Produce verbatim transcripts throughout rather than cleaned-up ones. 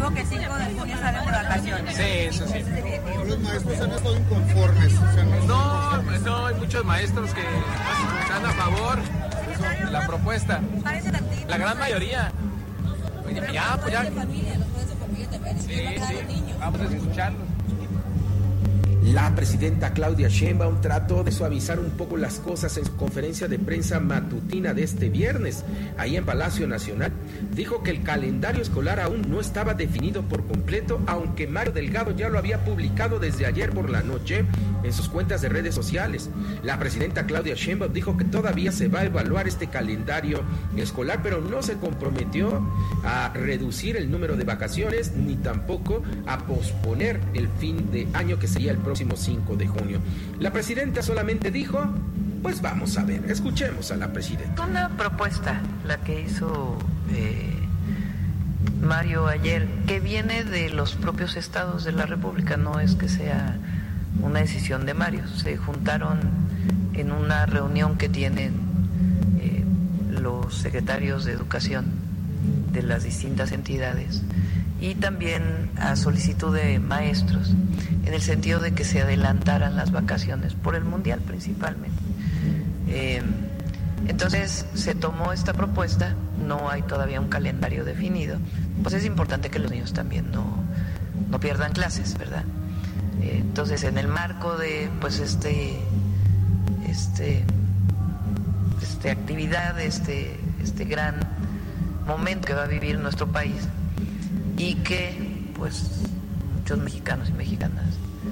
definitivo que cinco de junio salen de vacaciones. Sí, eso sí. Los maestros han estado inconformes. O sea, no, no, no, hay muchos maestros que están a favor de la propuesta. La gran mayoría. Ya, pues ya. Sí, sí, vamos a escucharlos. La presidenta Claudia Sheinbaum trató de suavizar un poco las cosas en su conferencia de prensa matutina de este viernes, ahí en Palacio Nacional. Dijo que el calendario escolar aún no estaba definido por completo, aunque Mario Delgado ya lo había publicado desde ayer por la noche en sus cuentas de redes sociales. La presidenta Claudia Sheinbaum dijo que todavía se va a evaluar este calendario escolar, pero no se comprometió a reducir el número de vacaciones ni tampoco a posponer el fin de año, que sería el próximo cinco de junio. La presidenta solamente dijo, pues vamos a ver, escuchemos a la presidenta. Una propuesta, la que hizo eh, Mario ayer, que viene de los propios estados de la República, no es que sea una decisión de Mario. Se juntaron en una reunión que tienen eh, los secretarios de educación de las distintas entidades, y también a solicitud de maestros, en el sentido de que se adelantaran las vacaciones por el Mundial principalmente. Eh, entonces se tomó esta propuesta, no hay todavía un calendario definido, pues es importante que los niños también no, no pierdan clases, ¿verdad? Eh, entonces en el marco de pues este, este, este actividad, este, este gran momento que va a vivir nuestro país, y que pues muchos mexicanos y mexicanas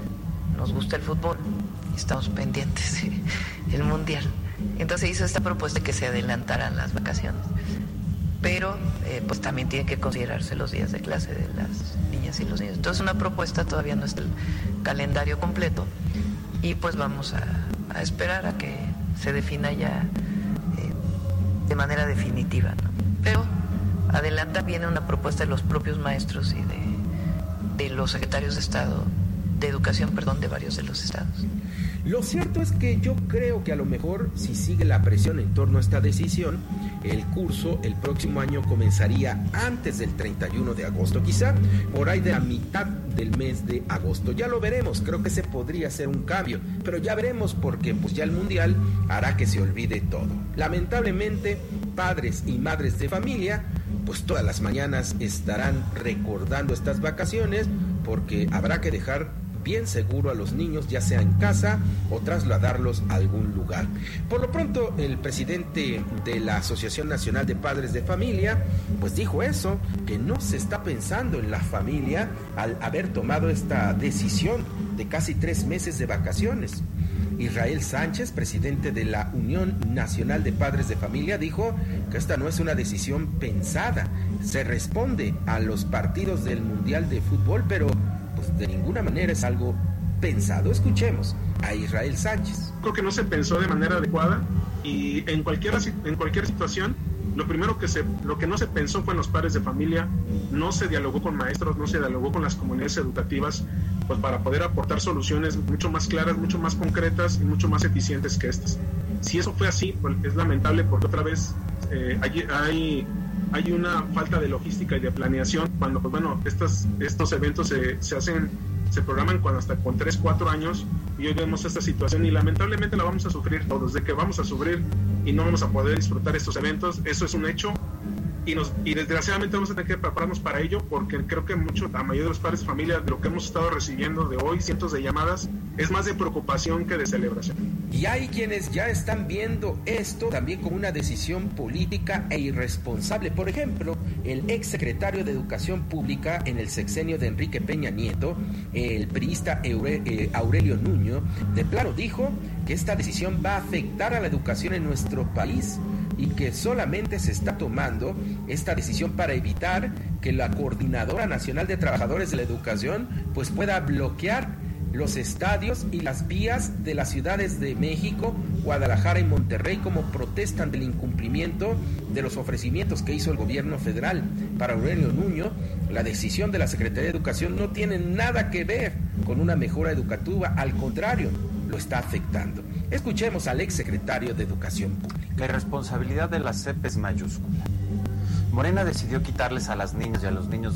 nos gusta el fútbol y estamos pendientes del Mundial. Entonces hizo esta propuesta de que se adelantaran las vacaciones, pero eh, pues también tienen que considerarse los días de clase de las niñas y los niños. Entonces una propuesta, todavía no está el calendario completo, y pues vamos a, a esperar a que se defina ya eh, de manera definitiva, ¿no? Pero adelanta viene una propuesta de los propios maestros y de, de los secretarios de Estado, de Educación, perdón, de varios de los estados. Lo cierto es que yo creo que a lo mejor, si sigue la presión en torno a esta decisión, el curso el próximo año comenzaría antes del treinta y uno de agosto, quizá por ahí de la mitad del mes de agosto. Ya lo veremos, creo que se podría hacer un cambio, pero ya veremos, porque pues ya el Mundial hará que se olvide todo. Lamentablemente, padres y madres de familia pues todas las mañanas estarán recordando estas vacaciones, porque habrá que dejar bien seguro a los niños, ya sea en casa o trasladarlos a algún lugar. Por lo pronto, el presidente de la Asociación Nacional de Padres de Familia pues dijo eso, que no se está pensando en la familia al haber tomado esta decisión de casi tres meses de vacaciones. Israel Sánchez, presidente de la Unión Nacional de Padres de Familia, dijo que esta no es una decisión pensada. Se responde a los partidos del Mundial de Fútbol, pero pues de ninguna manera es algo pensado. Escuchemos a Israel Sánchez. Creo que no se pensó de manera adecuada, y en cualquier, en cualquier situación, lo primero que se, lo que no se pensó fue en los padres de familia. No se dialogó con maestros, no se dialogó con las comunidades educativas, pues para poder aportar soluciones mucho más claras, mucho más concretas y mucho más eficientes que estas. Si eso fue así, pues es lamentable, porque otra vez eh, hay, hay, hay una falta de logística y de planeación cuando, pues bueno, estos, estos eventos se, se hacen, se programan cuando hasta con tres, cuatro años, y hoy vemos esta situación y lamentablemente la vamos a sufrir todos, de que vamos a sufrir y no vamos a poder disfrutar estos eventos. Eso es un hecho, y, nos, y desgraciadamente vamos a tener que prepararnos para ello, porque creo que mucho, la mayoría de los padres de familia, de lo que hemos estado recibiendo de hoy, cientos de llamadas, es más de preocupación que de celebración. Y hay quienes ya están viendo esto también como una decisión política e irresponsable. Por ejemplo, el exsecretario de Educación Pública en el sexenio de Enrique Peña Nieto, el priista Aurelio Nuño, de plano dijo que esta decisión va a afectar a la educación en nuestro país, y que solamente se está tomando esta decisión para evitar que la Coordinadora Nacional de Trabajadores de la Educación pues pueda bloquear los estadios y las vías de las ciudades de México, Guadalajara y Monterrey, como protestan del incumplimiento de los ofrecimientos que hizo el gobierno federal. Para Aurelio Nuño, la decisión de la Secretaría de Educación no tiene nada que ver con una mejora educativa, al contrario, lo está afectando. Escuchemos al exsecretario de Educación Pública. La irresponsabilidad de la C E P es mayúscula. Morena decidió quitarles a las niñas y a los niños